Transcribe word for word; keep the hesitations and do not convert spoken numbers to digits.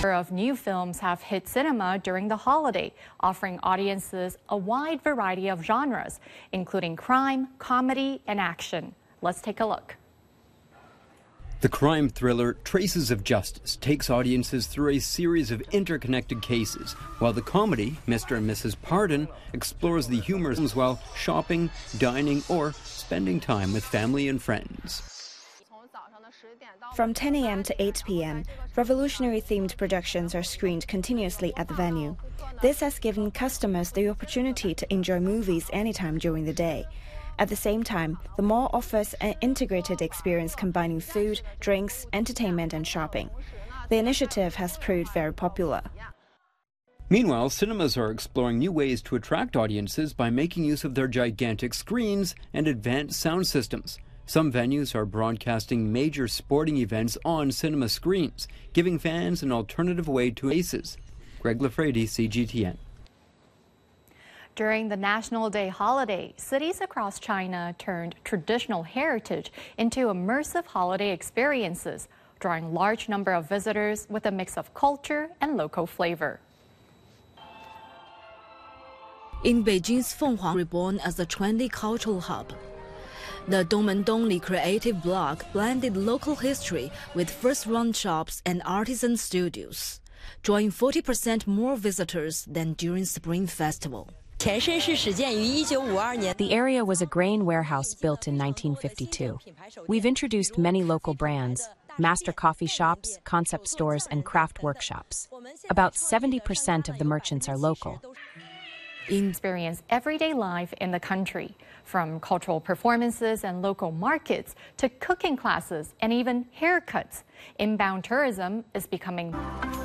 of new films have hit cinema during the holiday, offering audiences a wide variety of genres, including crime, comedy, and action. Let's take a look. The crime thriller Traces of Justice takes audiences through a series of interconnected cases, while the comedy Mister and Missus Pardon explores the humor while shopping, dining, or spending time with family and friends. From ten a m to eight p m, revolutionary-themed productions are screened continuously at the venue. This has given customers the opportunity to enjoy movies anytime during the day. At the same time, the mall offers an integrated experience combining food, drinks, entertainment, and shopping. The initiative has proved very popular. Meanwhile, cinemas are exploring new ways to attract audiences by making use of their gigantic screens and advanced sound systems. Some venues are broadcasting major sporting events on cinema screens, giving fans an alternative way to races. Greg Lafredi, C G T N. During the National Day holiday, cities across China turned traditional heritage into immersive holiday experiences, drawing large number of visitors with a mix of culture and local flavor. In Beijing's Fenghua, reborn as a trendy cultural hub, the Dongmen Dongli creative block blended local history with first-run shops and artisan studios, drawing forty percent more visitors than during Spring Festival. The area was a grain warehouse built in nineteen fifty-two. We've introduced many local brands, master coffee shops, concept stores, and craft workshops. About seventy percent of the merchants are local. Experience everyday life in the country, from cultural performances and local markets to cooking classes and even haircuts. Inbound tourism is becoming